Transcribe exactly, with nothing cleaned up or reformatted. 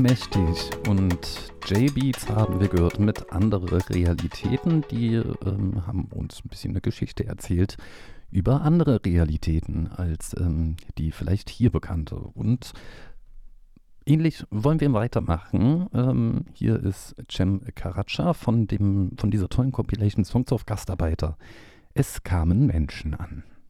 Mächtig und J-Beats haben wir gehört mit andere Realitäten, die ähm, haben uns ein bisschen eine Geschichte erzählt über andere Realitäten als ähm, die vielleicht hier bekannte. Und ähnlich wollen wir weitermachen. Ähm, hier ist Cem Karaca von, dem, von dieser tollen Compilation Songs of Gastarbeiter. Es kamen Menschen an.